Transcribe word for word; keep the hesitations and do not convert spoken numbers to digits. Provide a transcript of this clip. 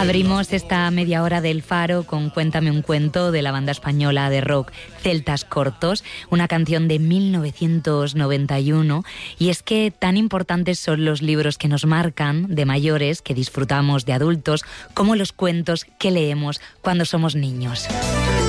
Abrimos esta media hora del Faro con Cuéntame un cuento de la banda española de rock Celtas Cortos, una canción de mil novecientos noventa y uno. Y es que tan importantes son los libros que nos marcan de mayores, que disfrutamos de adultos, como los cuentos que leemos cuando somos niños.